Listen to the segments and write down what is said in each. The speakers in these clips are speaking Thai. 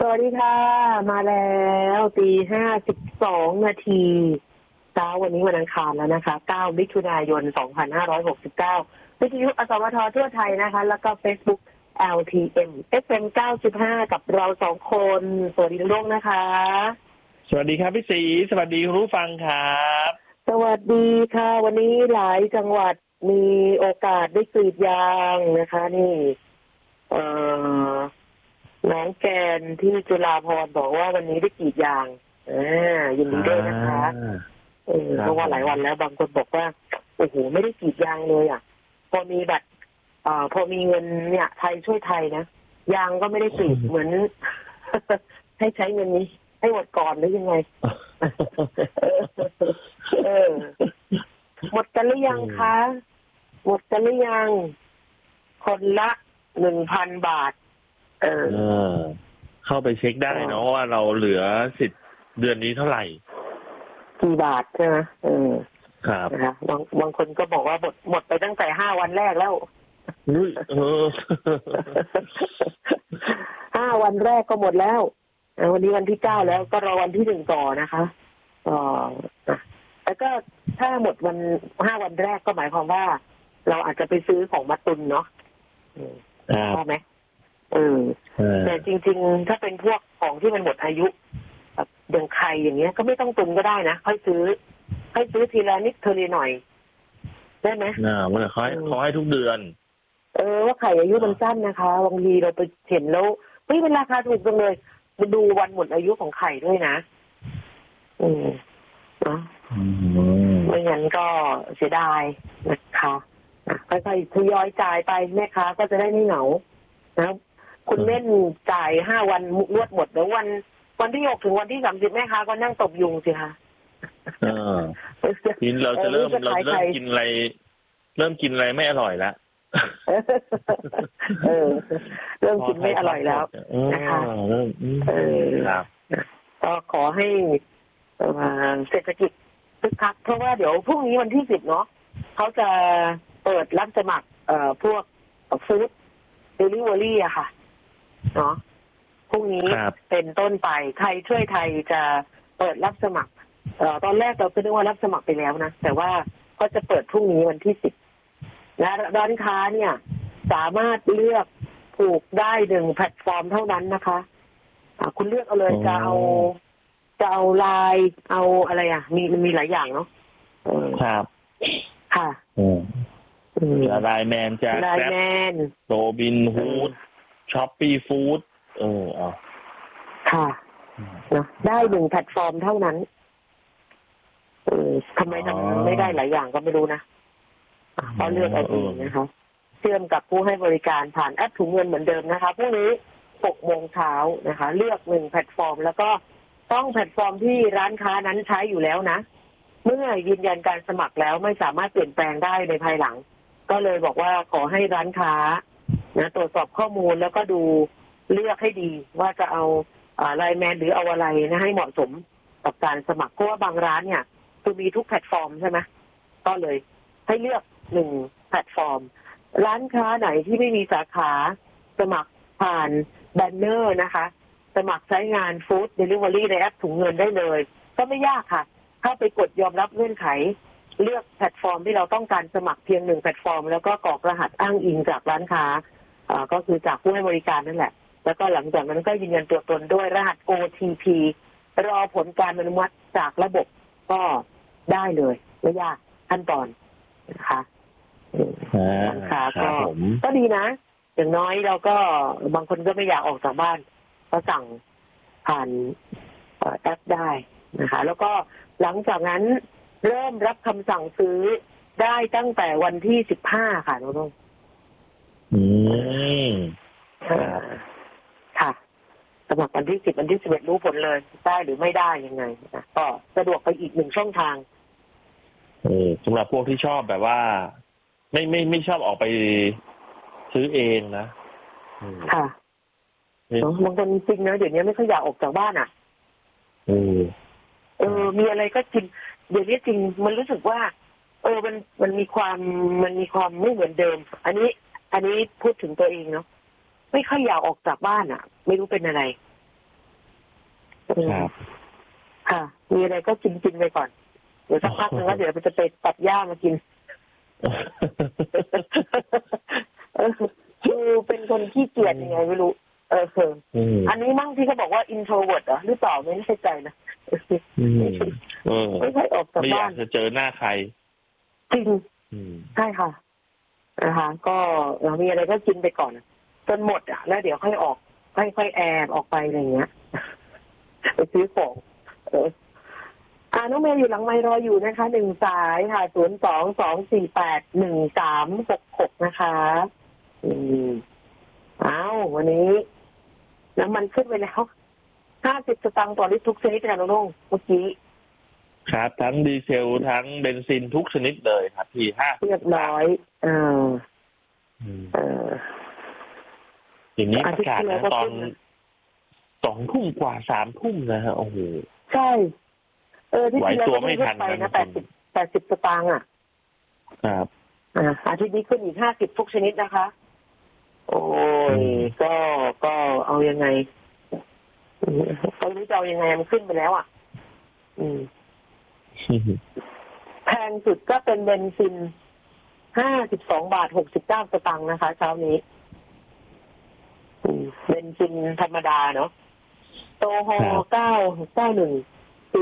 วัสดีค่ะมาแล้วตี 5:12เช้าวันนี้วันอังคารแล้วนะคะ9 มิถุนายน 2569วิทยุอสมททั่วไทยนะคะแล้วก็ Facebook LTM FM 95กับเรา2คนสวัสดีทุกท่านนะคะสวัสดีครับพี่ศรีสวัสดีคุณผู้ฟังครับสวัสดีค่ะวันนี้หลายจังหวัดมีโอกาสได้กรีดยางนะคะนี่น้องแกนที่จุฬาภรณ์บอกว่าวันนี้ได้กรีดยางยินดีด้วยนะคะเพราะว่าหลายวันแล้วบางคนบอกว่าโอ้โหไม่ได้กรีดยางเลยอ่ะพอมีบัตรพอมีเงินเนี่ยไทยช่วยไทยนะยางก็ไม่ได้กรีดเหมือน ให้ใช้เงินนี้ให้หมดก่อนหรือยังไง หมดกันหรือยังคะหมดกันหรือยังคนละ 1,000 บาทเข้าไปเช็คได้เนาะว่าเราเหลือสิทธิ์เดือนนี้เท่าไหร่กี่บาทใช่ไหมครับนะคะบางคนก็บอกว่าหมดไปตั้งแต่5 วันแรกแล้ว5 วันแรกก็หมดแล้ววันนี้วันที่9แล้วก็รอวันที่1ต่อนะคะแต่ก็ถ้าหมดวัน5 วันแรกก็หมายความว่าเราอาจจะไปซื้อของมาตุนเนาะใช่ไหมแต่จริงๆถ้าเป็นพวกของที่มันหมดอายุแบบอย่างไข่อย่างเงี้ยก็ไม่ต้องตุนก็ได้นะค่อยซื้อทีละนิดเทอนิดหน่อยได้ไหมมันเขาให้ทุกเดือนว่าไข่อายุมันสั้นนะคะบางทีเราไปเห็นแล้วเป็นราคาถูกจังเลยมาดูวันหมดอายุของไข่ด้วยนะไม่งั้นก็เสียดายนะคะค่อยๆทยอยจ่ายไปแม่ค้าก็จะได้ไม่เหงานะคุณเล่นจ่าย5 วันรวดหมดแล้ววันที่6ถึงวันที่30แม่ค้าก็นั่งตบยุงสิคะทีนี้เราจะเริ่มกินอะไรไม่อร่อยแล้วเริ่มกินไม่อร่อยแล้วนะคะก็ขอให้เศรษฐกิจคึกคักเพราะว่าเดี๋ยวพรุ่งนี้วันที่10เนาะเขาจะเปิดรับสมัครพวกฟู้ดเดลิเวอรี่อะค่ะเนาะพรุ่งนี้เป็นต้นไปไทยช่วยไทยจะเปิดรับสมัครตอนแรกเราก็นึกว่ารับสมัครไปแล้วนะแต่ว่าก็จะเปิดพรุ่งนี้วันที่10และร้านค้าเนี่ยสามารถเลือกผูกได้1แพลตฟอร์มเท่านั้นนะคะคุณเลือกเอาเลยจะเอาไลน์เอาอะไรมีหลายอย่างเนาะครับค่ะจะไลน์แมนจะแกร็บโรบินฮูดช้อปปี้ฟู้ดค่ะนะได้1แพลตฟอร์มเท่านั้นทำไมทำไม่ได้หลายอย่างก็ไม่รู้นะก็เลือกเอาเองนะคะเชื่อมกับผู้ให้บริการผ่านแอปถุงเงินเหมือนเดิมนะคะพรุ่งนี้6 โมงเช้านะคะเลือก1แพลตฟอร์มแล้วก็ต้องแพลตฟอร์มที่ร้านค้านั้นใช้อยู่แล้วนะเมื่อยืนยันการสมัครแล้วไม่สามารถเปลี่ยนแปลงได้ในภายหลังก็เลยบอกว่าขอให้ร้านค้านะตรวจสอบข้อมูลแล้วก็ดูเลือกให้ดีว่าจะเอาไลน์แมนหรือเอาอะไรนะให้เหมาะสมกับการสมัครเพราะว่าบางร้านเนี่ยคือมีทุกแพลตฟอร์มใช่ไหมก็เลยให้เลือก1แพลตฟอร์มร้านค้าไหนที่ไม่มีสาขาสมัครผ่านแบนเนอร์นะคะสมัครใช้งานฟู้ดเดลิเวอรี่ในแอปถุงเงินได้เลยก็ไม่ยากค่ะเข้าไปกดยอมรับเงื่อนไขเลือกแพลตฟอร์มที่เราต้องการสมัครเพียง1แพลตฟอร์มแล้วก็กรอกรหัสอ้างอิงจากร้านค้าก็คือจากผู้ให้บริการนั่นแหละแล้วก็หลังจากนั้นก็ยืนยันตัวตนด้วยรหัส OTP รอผลการอนุมัติจากระบบก็ได้เลยไม่ยากขั้นตอนนะคะค่ะก็ดีนะอย่างน้อยเราก็บางคนก็ไม่อยากออกจากบ้านก็สั่งผ่านแอปได้นะคะแล้วก็หลังจากนั้นเริ่มรับคำสั่งซื้อได้ตั้งแต่วันที่15ค่ะน้องค่ะสมัครวันที่10วันที่11รู้ผลเลยได้หรือไม่ได้ยังไงนะก็สะดวกไปอีก1ช่องทางสำหรับพวกที่ชอบแบบว่าไม่ชอบออกไปซื้อเองนะค่ะบางคนจริงนะเดี๋ยวนี้ไม่ค่อยอยากออกจากบ้านมีอะไรก็กินเดี๋ยวนี้จริงมันรู้สึกว่ามันมีความไม่เหมือนเดิมอันนี้พูดถึงตัวเองเนาะไม่ค่อยอยากออกจากบ้านไม่รู้เป็นอะไรครับค่ะ มีอะไรก็กินไปก่อนเดี๋ยวสักพักนึงแล้วเดี๋ยวมันจะไปตัดหญ้ามากิน คือเป็นคนขี้เกียจยังไงไม่รู้อันนี้มั่งที่เขาบอกว่า introvert เหรอหรือเปล่าไม่แน่ใจนะไม่ค่อยออกจากบ้านไม่อยากจะเจอหน้าใครจริงใช่ค่ะนะคะก็เรามีอะไรก็กินไปก่อนจนหมดอ่ะแล้วเดี๋ยวค่อยออกค่อยแอบออกไปอะไรเงี้ยไปซื้อของน้องเมย์อยู่หลังไมค์รออยู่นะคะ1 สายค่ะ02-248-1366นะคะวันนี้น้ำมันขึ้นไปแล้ว50 สตางค์ต่อลิตรทุกชนิดค่ะน้องเมื่อกี้ครับทั้งดีเซลทั้งเบนซินทุกชนิดเลยครับที่เรียบร้อยอย่างนี้ประกาศนะตอน2 ทุ่มกว่า3 ทุ่มนะฮะโอ้โหใช่ที่ไหวตัวไม่ทันนะ80 สตางค์อ่ะครับอาทิตย์นี้ขึ้นอีก50ทุกชนิดนะคะโอ้ยก็เอายังไงเขารู้จะเอายังไงมันขึ้นไปแล้วอ่ะแพงสุดก็เป็นเบนซิน52.69 สตางค์นะคะเช้านี้เบนซินธรรมดาเนาะโตฮอ991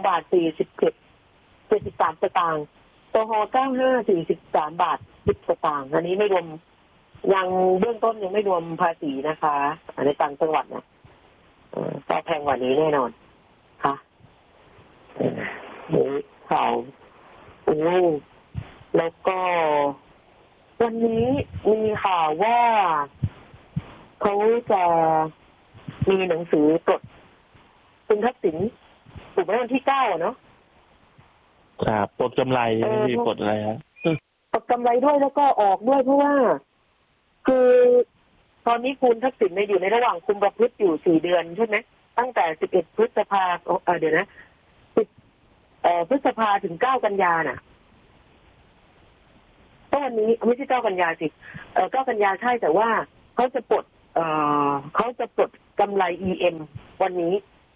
42.47 73 สตางค์โตฮอ95 43.10 สตางค์อันนี้ไม่รวมยังเบื้องต้นยังไม่รวมภาษีนะคะในต่างจังหวัดนะก็แพงกว่านี้แน่นอนค่ะนี่ข่าวแล้วก็วันนี้มีข่าวว่าเขาจะมีหนังสือปลดคุณทักษิณถูกไหมวันที่9เนาะครับปลดกำไรมีปลดอะไรฮะปลดกำไรด้วยแล้วก็ออกด้วยเพราะว่าคือตอนนี้คุณทักษิณอยู่ในระหว่างคุมประพฤติอยู่4 เดือนใช่ไหมตั้งแต่11 พฤษภาเดี๋ยวนะ10 พฤษภาถึง9 กันยาน่ะก็วันนี้ไม่ใช่9 กันยาสิ9 กันยาใช่แต่ว่าเขาจะปลดกำไร EM วันนี้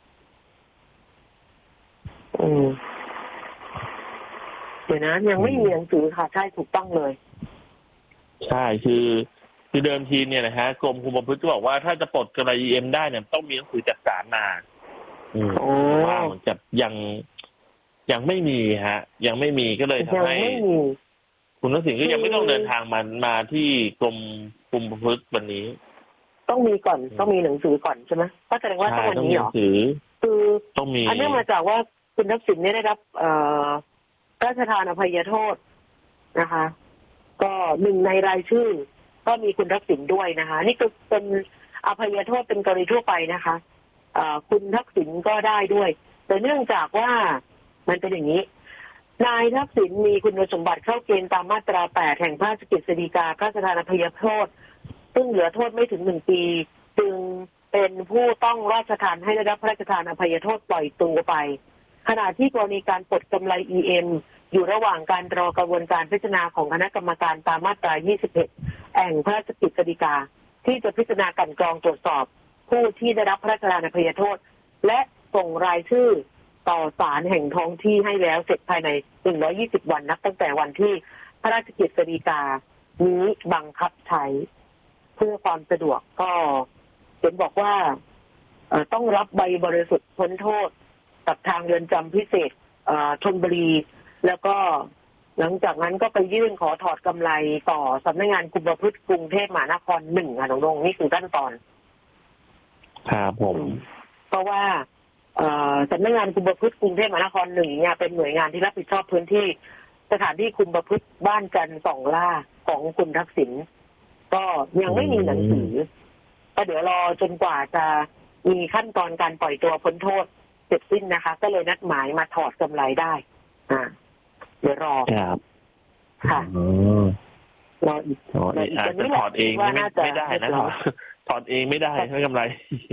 เดี๋ยวนะยังไม่มีหนังสือค่ะใช่ถูกต้องเลยใช่คือเดิมทีเนี่ยนะฮะกรมคุมประพฤติก็บอกว่าถ้าจะปลดกำไร EM ได้เนี่ยต้องมีหนังสือจากศาลมาว่าเหมือนกับยังไม่มีฮะยังไม่มีก็เลยทำให้คุณทักษิณก็ยังไม่ต้องเดินทางมาที่กรมคุมประพฤติวันนี้ต้องมีก่อนต้องมีหนังสือก่อนใช่ไหมก็แสดงว่าต้องวันนี้เหรอคือต้องมีอันนี้มาจากว่าคุณทักษิณได้รับพระราชทานอภัยโทษนะคะก็1 ในรายชื่อก็มีคุณทักษิณด้วยนะคะนี่คือเป็นอภัยโทษเป็นกรณีทั่วไปนะคะคุณทักษิณก็ได้ด้วยแต่เนื่องจากว่ามันเป็นอย่างนี้นายทักษิณมีคุณสมบัติเข้าเกณฑ์ตามมาตรา8แห่งพระราชกฤษฎีกาพระราชทานอภัยโทษซึ่งเหลือโทษไม่ถึง1 ปีจึงเป็นผู้ต้องราชทานให้ได้รับพระราชทานอภัยโทษปล่อยตัวไปขณะที่กรณีการปลดกำไร EM อยู่ระหว่างการรอกระบวนการพิจารณาของคณะกรรมการตามมาตรา21แห่งพระราชกฤษฎีกาที่จะพิจารณากลั่นกรองตรวจสอบผู้ที่ได้รับพระราชทานอภัยโทษและส่งรายชื่อต่อศาลแห่งท้องที่ให้แล้วเสร็จภายใน120 วันนับตั้งแต่วันที่พระราชกฤษฎีกานี้บังคับใช้เพื่อความสะดวกก็เห็นบอกว่าต้องรับใบบริสุทธิ์พ้นโทษกับทางเรือนจำพิเศษธนบุรีแล้วก็หลังจากนั้นก็ไปยื่นขอถอดกำไรต่อสำนักงานคุมประพฤติกรุงเทพมหานคร1ค่ะน้องๆนี่คือขั้นตอนครับผมเพราะว่าสำนักงานคุมประพฤติกรุงเทพมหานคร1เนี่ยเป็นหน่วยงานที่รับผิดชอบพื้นที่สถานที่คุมประพฤติบ้านจันทร์2 ล่าของคุณทักษิณก็ยังไม่มีหนังสือก็เดี๋ยวรอจนกว่าจะมีขั้นตอนการปล่อยตัวพ้นโทษเสร็จสิ้นนะคะก็เลยนัดหมายมาถอดกำไรได้เดี๋ยวรอครับค่ะรออีกอาจจะถอดเองไม่ได้นะถอดเองไม่ได้ไม่กำไร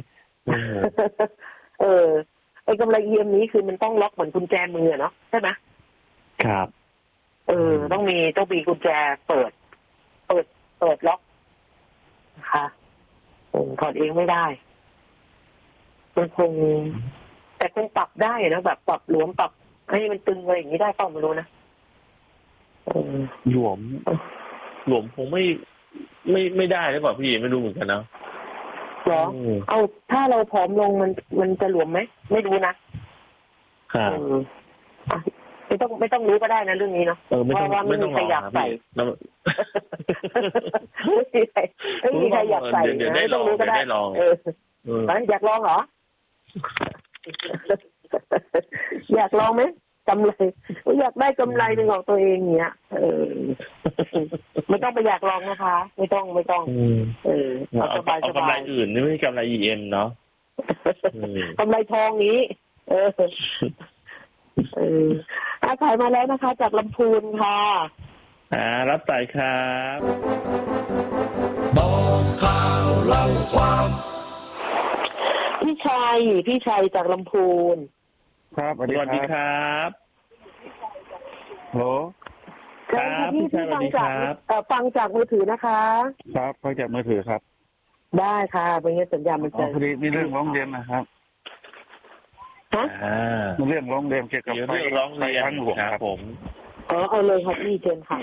ไอ้กำไร EM นี้คือมันต้องล็อกเหมือนกุญแจมือเนาะใช่ไหมครับต้องมีกุญแจเปิดล็อกค่ะถอดเองไม่ได้มันคงแต่คงปรับได้นะแบบปรับหลวมปรับให้มันตึงอะไรอย่างนี้ได้ก็ไม่รู้นะหลวมคงไม่ได้หรือเปล่าพี่ไม่รู้เหมือนกันนะหรอเอาถ้าเราผอมลงมันจะหลวมไหมไม่รู้นะครับไม่ต้องรู้ก็ได้นะเรื่องนี้เนาะเพราะว่าไม่มีใครอยากใส่ไม่มีใครอยากใส่นะไม่ต้องรู้ก็ได้อยากลองเหรออยากลองไหมกำไรอยากได้กำไรเป็นของตัวเองเนี้ยไม่ต้องไปอยากลองนะคะไม่ต้องเอาสบายกำไรอื่นนี่ไม่ใช่กำไร EM เนาะกำไรทองนี้ขายมาแล้วนะคะ จากลำพูนค่ะรับสายครับบอกข่าวเล่าความพี่ชัยจากลำพูนครับสวัสดีครับโหครับพี่ฟังจากมือถือนะคะครับฟังจากมือถือครับได้ค่ะเป็นไงสัญญาณมันจะพอดีมีเรื่องร้องเรียนนะครับมีเรื่องร้องเรียนเกี่ยวกับเรื่องร้องเรียนทางหลวงครับผมเอาเลยครับพี่เชิญค่ะ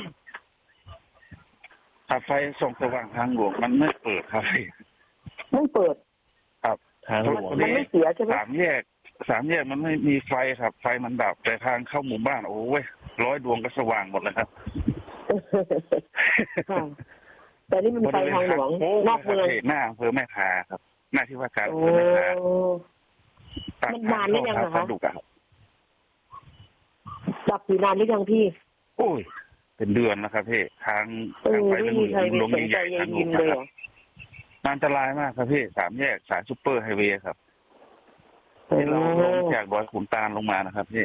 ไฟส่องสว่างทางหลวงมันไม่เปิดครับไม่เปิดครับทางหลวงมันไม่เสียใช่ไหม 3 แยกมันไม่มีไฟครับไฟมันดับแต่ทางเข้าหมู่บ้านโอ้ย100 ดวงก็สว่างหมดเลยครับแต่นี่มันไฟทางหลวงนอกเมืองหน้าอำเภอแม่ทาครับหน้าที่ว่าการอำเภอแม่ทามันนานหรือยังคะดับอยู่นานหรือยังพี่โอ้ยเป็นเดือนนะครับพี่ทางไฟเรื่องลงใหญ่ทางหลวงครับอันตรายมากครับพี่3 แยกสายซุปเปอร์ไฮเวย์ครับที่เราลงจากดอยขุนตาลลงมานะครับพี่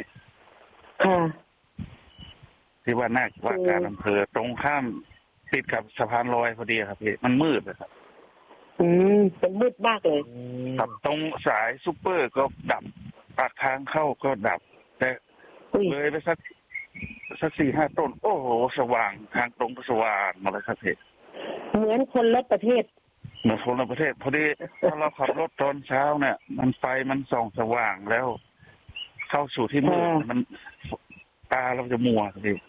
ที่ว่าหน้าว่าการอำเภอตรงข้ามติดกับสะพานลอยพอดีครับพี่มันมืดเลยครับเป็นมืดมากเลยครับตรงสายซุปเปอร์ก็ดับปากทางเข้าก็ดับแต่เลยไปสัก 4-5 ต้นโอ้โหสว่างทางตรงก็สว่างมาเลยครับพี่เหมือนคนละประเทศเหมือนคนละประเทศพอดีพอเราขับรถตอนเช้าเนี่ยมันไฟมันส่องสว่างแล้วเข้าสู่ที่มืดมันตาเราจะมัวครับพี่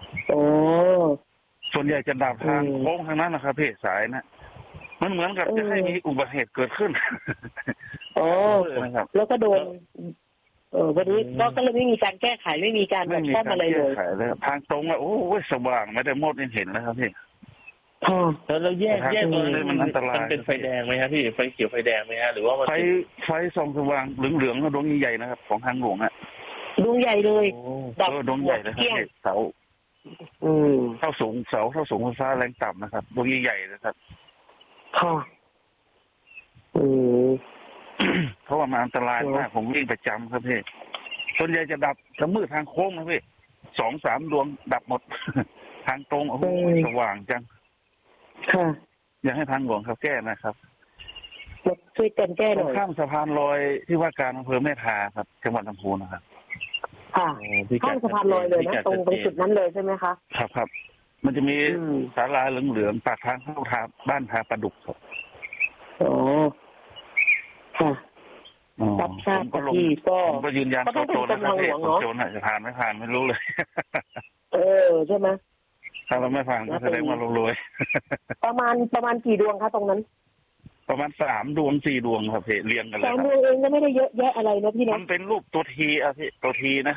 ส่วนใหญ่จะดับทางโค้งทางนั้นนะครับพี่สายนะมันเหมือนกับจะให้มีอุบัติเหตุเกิดขึ้นนะครับแล้วก็โดนวันนี้ก็เลยไม่มีการแก้ไขไม่มีการแบบซ่อมอะไรเลยทางตรงโอ้ยสว่างไม่ได้หมดยังเห็นนะครับพี่แล้วแยกตัวเลยมันอันตรายมันเป็นไฟแดงไหมครับพี่ไฟเขียวไฟแดงไหมฮะหรือว่าไฟส่องสว่างเหลืองๆดวงใหญ่ๆนะครับของทางหลวงดวงใหญ่เลยดวงใหญ่เลยครับเสาเท่าสูงไฟฟ้าแรงต่ำนะครับดวงใหญ่ๆนะครับเพราะว่ามันอันตรายมากผมวิ่งประจำครับพี่ส่วนใหญ่จะดับจะมืดทางโค้งนะพี่ 2-3 ดวงดับหมดทางตรงโอ้โหสว่างจังอยากให้ทางหลวงเขาแก้นะครับช่วยกันแก้หน่อยข้ามสะพานลอยที่ว่าการอำเภอแม่ทาครับจังหวัดลำพูนนะครับข้ามสะพานลอยเลยนะตรงจุดนั้นเลยใช่ไหมคะครับมันจะมีศาลาเหลืองๆปากทางเข้าทางบ้านทาปลาดุกครับรับทราบที่ผมก็ยืนยันตัวโจนนะครับพี่ตัวโจนจะผ่านไม่ผ่านไม่รู้เลยใช่ไหมถ้าเราไม่ผ่านก็แสดงว่าเรารวยประมาณกี่ดวงคะตรงนั้นประมาณ3 ดวง 4 ดวงครับพี่เรียงกันเลย 3 ดวงเองก็ไม่ได้เยอะแยะอะไรนะพี่นะมันเป็นรูปตัวทีพี่ตัวทีนะ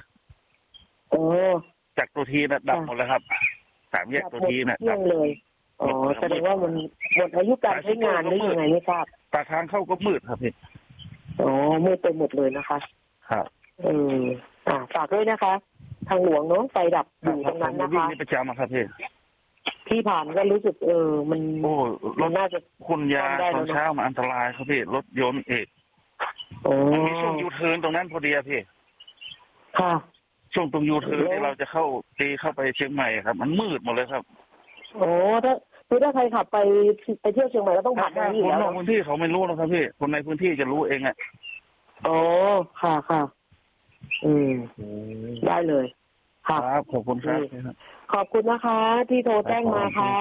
จากตัวทีนะดับหมดแล้วครับ3 แยกตัวทีนะดับเลยแสดงว่ามันหมดอายุการใช้งานหรือยังไงไม่ทราบปากทางเข้าก็มืดครับพี่มืดไปหมดเลยนะคะครับฝากด้วยนะคะทางหลวงเนาะไฟดับอยู่ตรงนั้นนะคะวิ่งประจำครับพี่ที่ผ่านก็รู้สึกมันรถน่าจะคุณยาตอนเช้ามันอันตรายครับพี่รถยนต์เอกมันมีช่วงยูเทิร์นตรงนั้นพอดีพี่ช่วงตรงยูเทิร์นที่เราจะเข้าไปเชียงใหม่ครับมันมืดหมดเลยครับถ้าใครขับไปเที่ยวเชียงใหม่ก็ต้องผ่านทางนี้แล้วคนนอกพื้นที่เขาไม่รู้นะครับพี่คนในพื้นที่จะรู้เองค่ะได้เลยครับขอบคุณครับขอบคุณนะคะที่โทรแจ้งมาค่ะ